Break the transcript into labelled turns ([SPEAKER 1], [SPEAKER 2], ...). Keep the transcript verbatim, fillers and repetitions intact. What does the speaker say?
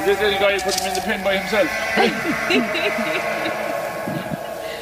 [SPEAKER 1] Is this the guy who put him in the pin by himself?